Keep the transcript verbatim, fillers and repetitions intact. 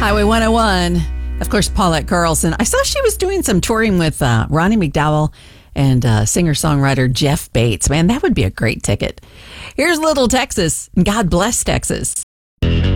Highway one oh one. Of course, Paulette Carlson. I saw she was doing some touring with uh, Ronnie McDowell and uh, singer-songwriter Jeff Bates. Man, that would be a great ticket. Here's Little Texas, and God bless Texas.